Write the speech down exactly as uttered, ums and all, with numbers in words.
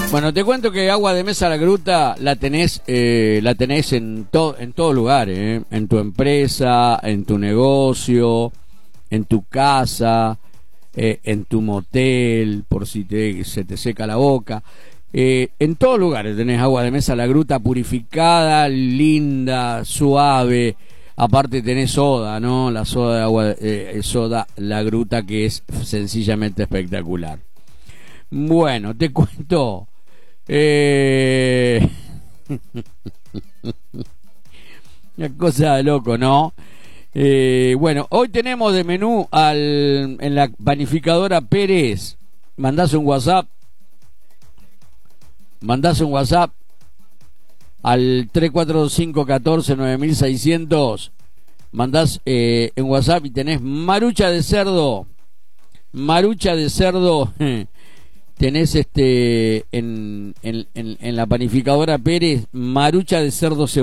Bueno, te cuento que Agua de Mesa La Gruta la tenés, eh, la tenés en, to en todos lugares, ¿eh? En tu empresa, en tu negocio, en tu casa, eh, en tu motel, por si te, se te seca la boca. Eh, en todos lugares tenés Agua de Mesa La Gruta purificada, linda, suave. Aparte tenés soda, ¿no? La soda de agua, eh, soda La Gruta, que es sencillamente espectacular. Bueno, te cuento. Eh... Una cosa de loco, ¿no? Eh, bueno, hoy tenemos de menú al, en la panificadora Pérez. Mandás un WhatsApp. Mandás un WhatsApp al tres cuatro cinco uno cuatro nueve seis cero cero. Mandás eh, en WhatsApp y tenés marucha de cerdo. Marucha de cerdo. Tenés este en, en, en, en la panificadora Pérez, marucha de cerdo cebolla.